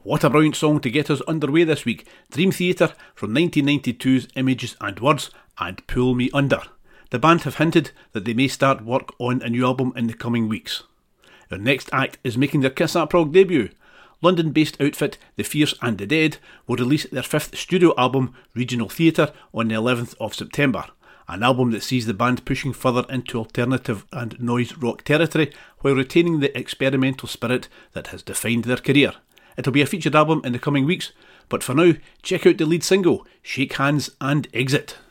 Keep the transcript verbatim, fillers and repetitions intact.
What a brilliant song to get us underway this week. Dream Theater from nineteen ninety-two's Images and Words and Pull Me Under. The band have hinted that they may start work on a new album in the coming weeks. Our next act is making their Kiss That Prog debut. London-based outfit The Fierce and the Dead will release their fifth studio album, Regional Theatre, on the eleventh of September. An album that sees the band pushing further into alternative and noise rock territory while retaining the experimental spirit that has defined their career. It'll be a featured album in the coming weeks, but for now, check out the lead single, Shake Hands and Exit.